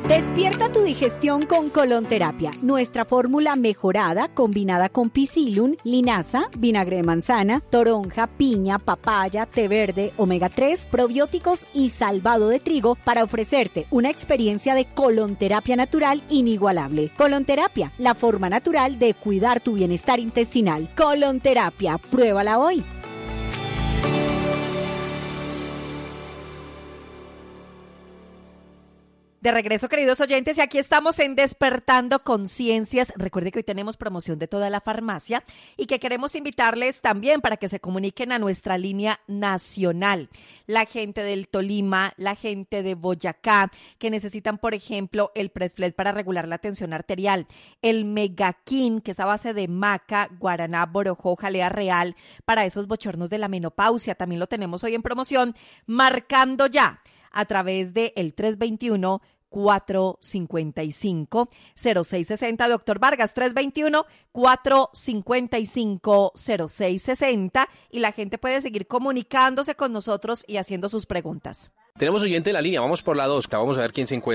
Despierta tu digestión con Colonterapia, nuestra fórmula mejorada combinada con Psyllium, linaza, vinagre de manzana, toronja, piña, papaya, té verde, omega 3, probióticos y salvado de trigo para ofrecerte una experiencia de colonterapia natural inigualable. Colonterapia, la forma natural de cuidar tu bienestar intestinal. Colonterapia, pruébala hoy. De regreso, queridos oyentes, y aquí estamos en Despertando Conciencias. Recuerde que hoy tenemos promoción de toda la farmacia y que queremos invitarles también para que se comuniquen a nuestra línea nacional. La gente del Tolima, la gente de Boyacá, que necesitan, por ejemplo, el Predflet para regular la tensión arterial, el Megaquin, que es a base de maca, guaraná, borojó, jalea real, para esos bochornos de la menopausia. También lo tenemos hoy en promoción, marcando ya a través de el 321-455-0660. Doctor Vargas, 321-455-0660. Y la gente puede seguir comunicándose con nosotros y haciendo sus preguntas. Tenemos oyente en la línea, vamos por la 2, vamos a ver quién se encuentra.